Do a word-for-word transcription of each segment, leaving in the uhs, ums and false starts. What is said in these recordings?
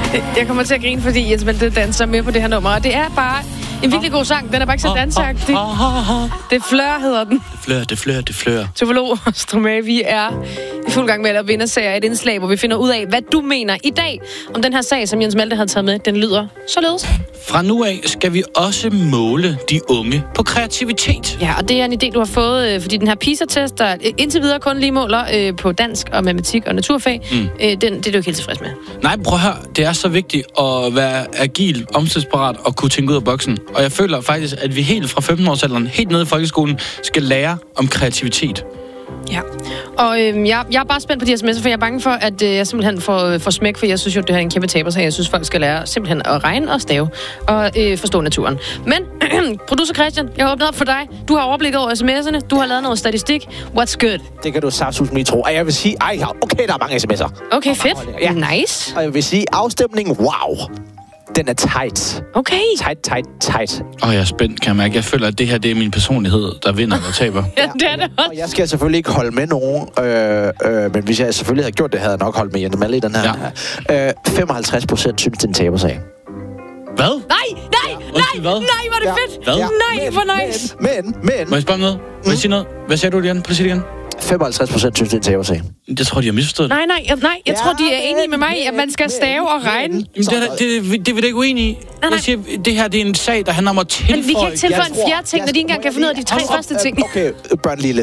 Jeg kommer til at grine, fordi Jens Malte danser med på det her nummer. Og det er bare en virkelig god sang. Den er bare ikke så dansagtig. Det Flør hedder den. Det Flør, det Flør, det Flør. Topolog og Stromae, vi er i fuld gang med at vinde sager. Et indslag, hvor vi finder ud af, hvad du mener i dag om den her sag, som Jens Malte har taget med. Den lyder således. Fra nu af skal vi også måle de unge på kreativitet. Ja, og det er en idé, du har fået, fordi den her PISA-test, der indtil videre kun lige måler øh, på dansk og matematik og naturfag, mm. øh, den, det er du ikke helt tilfreds med. Nej, prøv at høre. Det er så vigtigt at være agil, omstillingsparat og kunne tænke ud af boksen. Og jeg føler faktisk, at vi helt fra femten-årsalderen, helt nede i folkeskolen, skal lære om kreativitet. Ja, og øh, jeg, jeg er bare spændt på de her sms'er, for jeg er bange for, at øh, jeg simpelthen får, øh, får smæk, for jeg synes jo, det her er en kæmpe taber, så jeg synes, folk skal lære simpelthen at regne og stave og øh, forstå naturen. Men, producer Christian, jeg har åbnet op for dig. Du har overblik over sms'erne, du har lavet noget statistik. What's good? Det kan du saftsus med tro. Og jeg vil sige, ej, okay, der er mange sms'er. Okay, fedt. Ja. Nice. Og jeg vil sige, afstemningen, wow. Den er tight. Okay. Tight, tight, tight. Og jeg er spændt, kan jeg mærke. Jeg føler, at det her det er min personlighed, der vinder og taber. Ja, det er det også. Og jeg skal selvfølgelig ikke holde med nogen, øh, øh, men hvis jeg selvfølgelig havde gjort det, havde jeg nok holdt med Jens Malte i den her. Ja. Øh, femoghalvtreds procent synes, det er en tabersag. Hvad? Nej, nej, nej, hvad? nej, hvor er det Ja. fedt. Hvad? Nej, hvor nice. Men, men, Må jeg spørge om noget? Må jeg sige noget? Hvad sagde du igen? Prøv at sige det igen. femoghalvtreds procent synes, det er en tabersag. Jeg tror, de har misforstået det. Nej, nej, nej, jeg Ja, tror, de er enige med mig, men, at man skal men, stave og regne. Jamen, det, er, det, det er vi da ikke uenige i. nej. Jeg siger, det her det er en sag, der handler om at tilføje. Men vi kan ikke tilføje en Jeg tror- fjerde ting, jeg når de ikke engang kan finde ud af de tre tror- første ting. Okay, børn lille.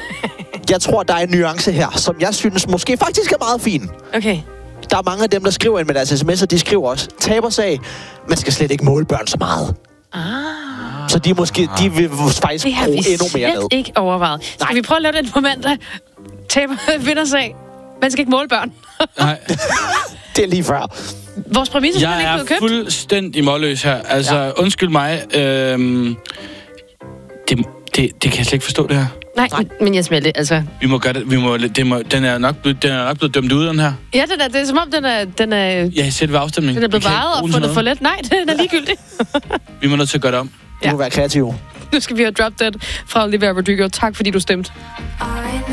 Jeg tror, der er en nuance her, som jeg synes måske faktisk er meget fin. Okay. Der er mange af dem, der skriver ind med deres sms'er, de skriver også, tabersag, man skal slet ikke måle børn så meget. Ah. Så de måske, de vil faktisk Det har bruge vi endnu mere slet ned. ikke overvejet. Skal Nej. vi prøve at lave den på mandag? Taber vindersag. Man skal ikke måle børn. Nej, Det er lige før. Vores præmis er jeg simpelthen ikke er blevet købt. fuldstændig målløs her. Altså, ja. undskyld mig. Øhm, det, det, det kan jeg slet ikke forstå, det her. Nej, Nej. men jeg smelter altså. Vi må gøre det. Vi må, det må, den, er nok, blevet- den er nok blevet dømt ud, den her. Ja, den er, det er som om, den er, den er, Ja, jeg sætter ved afstemning. den er blevet Vi kan ikke vejet og bruge den til fundet for noget. let. Nej, den er ligegyldig. Vi må nødt til at gøre det om. Du Ja. må være kreativ. Nu skal vi have Drop Dead fra Olivia Rodrigo. Tak fordi du stemte.